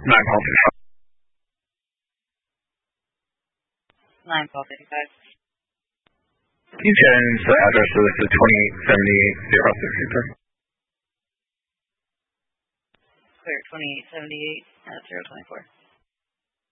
9-12-55. Can you change the address of this to 2878-063? Clear 2878 at 024.